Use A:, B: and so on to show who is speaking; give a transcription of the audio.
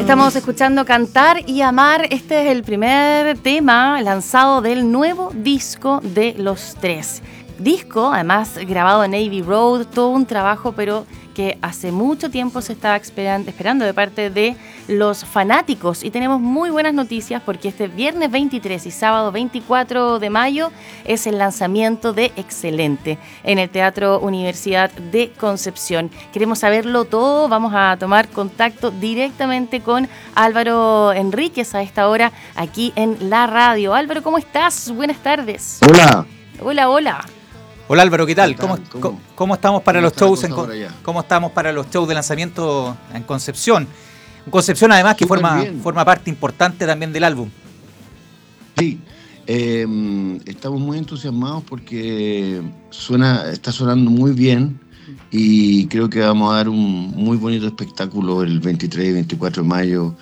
A: Estamos escuchando Cantar y Amar. Este es el primer tema lanzado del nuevo disco de Los Tres. Disco, además grabado en Navy Road, todo un trabajo, pero que hace mucho tiempo se estaba esperando de parte de los fanáticos. Y tenemos muy buenas noticias porque este viernes 23 y sábado 24 de mayo es el lanzamiento de Excelente en el Teatro Universidad de Concepción. Queremos saberlo todo, vamos a tomar contacto directamente con Álvaro Enríquez a esta hora aquí en la radio. Álvaro, ¿cómo estás? Buenas tardes.
B: Hola.
A: Hola.
C: Hola Álvaro, ¿qué tal? ¿Cómo estamos para los shows? ¿Cómo estamos para los shows de lanzamiento en Concepción? Concepción además que forma parte importante también del álbum.
B: Sí, estamos muy entusiasmados porque está sonando muy bien y creo que vamos a dar un muy bonito espectáculo el 23 y 24 de mayo